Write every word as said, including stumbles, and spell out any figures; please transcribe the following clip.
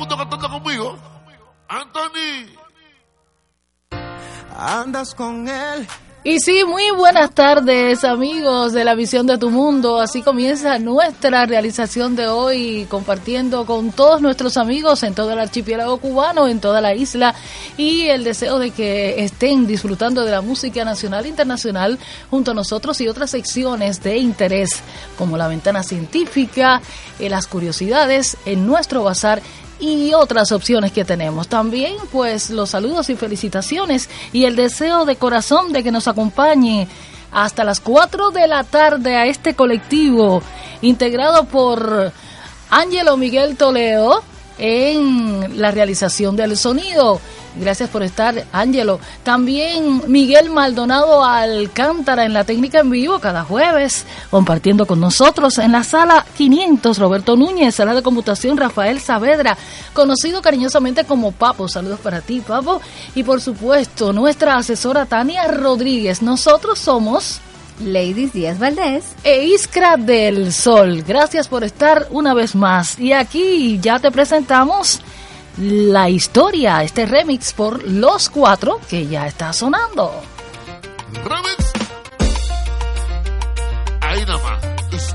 mundo cantando conmigo. Anthony. Andas con él. Y sí, muy buenas tardes, amigos de la Visión de tu Mundo. Así comienza nuestra realización de hoy, compartiendo con todos nuestros amigos en todo el archipiélago cubano, en toda la isla, y el deseo de que estén disfrutando de la música nacional e internacional junto a nosotros, y otras secciones de interés como la ventana científica, eh, las curiosidades en nuestro bazar y otras opciones que tenemos. También, pues, los saludos y felicitaciones y el deseo de corazón de que nos acompañe hasta las cuatro de la tarde a este colectivo integrado por Ángelo Miguel Toledo en la realización del sonido. Gracias por estar, Ángelo. También Miguel Maldonado Alcántara en la técnica en vivo cada jueves, compartiendo con nosotros en la sala quinientos, Roberto Núñez, sala de computación Rafael Saavedra, conocido cariñosamente como Papo. Saludos para ti, Papo. Y por supuesto, nuestra asesora Tania Rodríguez. Nosotros somos Ladies Díaz Valdés e Iskra del Sol. Gracias por estar una vez más. Y aquí ya te presentamos la historia, este remix por Los Cuatro, que ya está sonando. Remix.